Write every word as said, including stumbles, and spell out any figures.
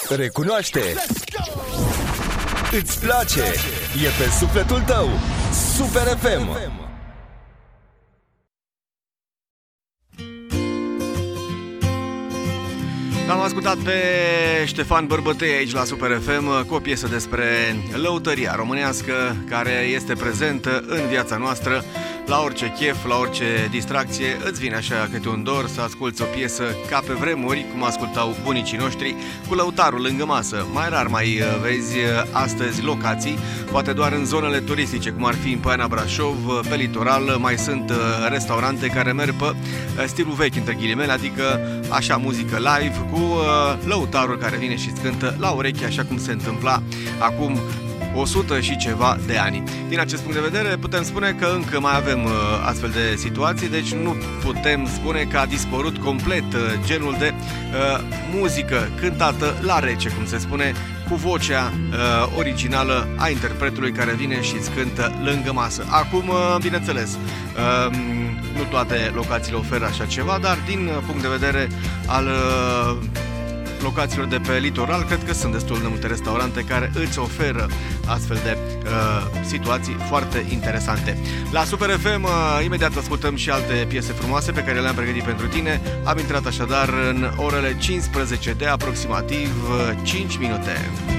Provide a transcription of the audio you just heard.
Recunoaște. Îți place. E pe sufletul tău. Super F M. L-am ascultat pe Ștefan Bărbătăi aici la Super F M cu o piesă despre lăutăria românească care este prezentă în viața noastră. La orice chef, la orice distracție, îți vine așa câte un dor să asculți o piesă ca pe vremuri, cum ascultau bunicii noștri, cu lăutarul lângă masă. Mai rar mai vezi astăzi locații, poate doar în zonele turistice, cum ar fi în Poiana Brașov, pe litoral, mai sunt restaurante care merg pe stilul vechi, între ghilimele, adică așa muzică live, cu lăutarul care vine și îți cântă la ureche, așa cum se întâmpla acum o sută și ceva de ani. Din acest punct de vedere putem spune că încă mai avem uh, astfel de situații, deci nu putem spune că a dispărut complet uh, genul de uh, muzică cântată la rece, cum se spune, cu vocea uh, originală a interpretului care vine și îți cântă lângă masă. Acum, uh, bineînțeles, uh, nu toate locațiile oferă așa ceva, dar din punct de vedere al uh, locațiilor de pe litoral, cred că sunt destul de multe restaurante care îți oferă astfel de uh, situații foarte interesante. La Super F M uh, imediat ascultăm și alte piese frumoase pe care le-am pregătit pentru tine. Am intrat așadar în orele cincisprezece de aproximativ uh, cinci minute.